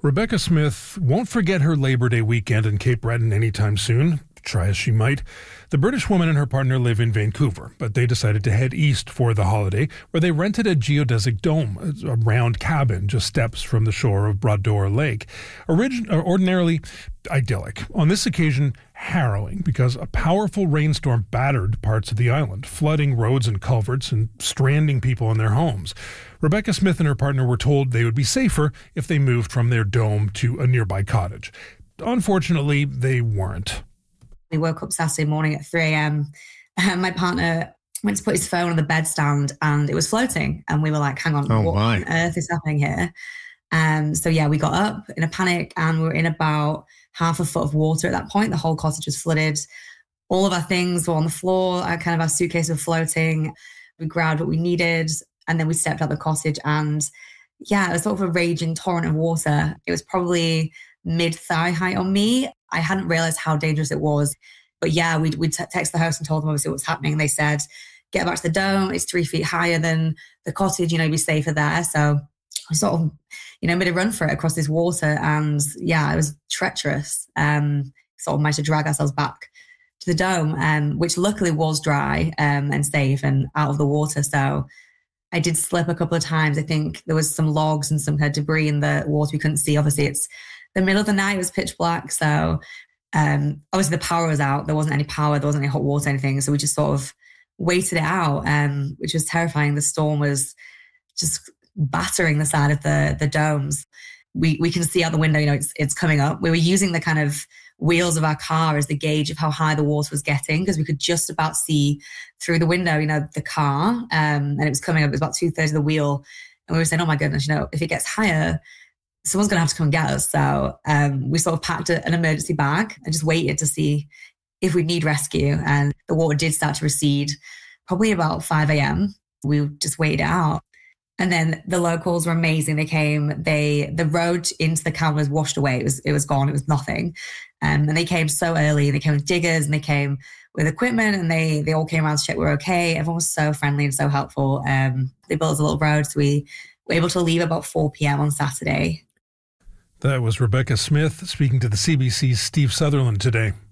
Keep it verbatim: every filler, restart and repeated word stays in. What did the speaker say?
Rebecca Smith won't forget her Labor Day weekend in Cape Breton anytime soon, try as she might. The British woman and her partner live in Vancouver, but they decided to head east for the holiday, where they rented a geodesic dome, a round cabin just steps from the shore of Bras-d'Or Lake. Origin- ordinarily idyllic. On this occasion, harrowing, because a powerful rainstorm battered parts of the island, flooding roads and culverts and stranding people in their homes. Rebecca Smith and her partner were told they would be safer if they moved from their dome to a nearby cottage. Unfortunately, they weren't. We woke up Saturday morning at three a.m. and my partner went to put his phone on the bedstand and it was floating. And we were like, hang on, oh, what my. on earth is happening here? Um, so yeah, we got up in a panic and we were in about half a foot of water at that point. The whole cottage was flooded. All of our things were on the floor. Our, kind of our suitcase were floating. We grabbed what we needed and then we stepped out of the cottage and yeah, it was sort of a raging torrent of water. It was probably mid-thigh height on me. I hadn't realized how dangerous it was. But yeah, we we t- texted the host and told them obviously what's happening. They said, get back to the dome. It's three feet higher than the cottage, you know, be safer there. So I sort of, you know, made a run for it across this water. And yeah, it was treacherous. Um, sort of managed to drag ourselves back to the dome, um, which luckily was dry um, and safe and out of the water. So I did slip a couple of times. I think there was some logs and some kind of debris in the water we couldn't see. Obviously, it's the middle of the night. It was pitch black. So um, obviously the power was out. There wasn't any power. There wasn't any hot water, anything. So we just sort of waited it out, um, which was terrifying. The storm was just battering the side of the the domes. We we can see out the window, you know, it's it's coming up. We were using the kind of wheels of our car as the gauge of how high the water was getting, because we could just about see through the window, you know, the car, um, and it was coming up. It was about two thirds of the wheel, and we were saying, "Oh my goodness, you know, if it gets higher, someone's going to have to come and get us." So um, we sort of packed a, an emergency bag and just waited to see if we'd need rescue. And the water did start to recede, probably about five a.m. We just waited it out. And then the locals were amazing. They came, they, the road into the camp was washed away. It was, it was gone. It was nothing. Um, and they came so early. They came with diggers and they came with equipment and they, they all came around to check we were okay. Everyone was so friendly and so helpful. Um, they built us a little road. So we were able to leave about four p.m. on Saturday. That was Rebecca Smith speaking to the C B C's Steve Sutherland today.